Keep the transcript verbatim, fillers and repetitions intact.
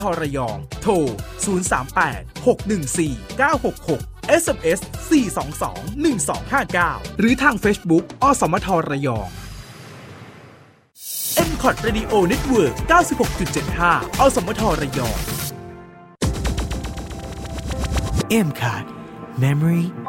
ทระยองโทรศูนย์ สาม แปด หก หนึ่ง สี่ เก้า หก หก เอส เอ็ม เอส สี่ สอง สอง หนึ่ง สอง ห้า เก้า หรือทาง Facebook อสมทระยอง เอ็ม คอท Radio Network เก้าสิบหกจุดเจ็ดห้า อสมทระยองเอ็ม คอท Memory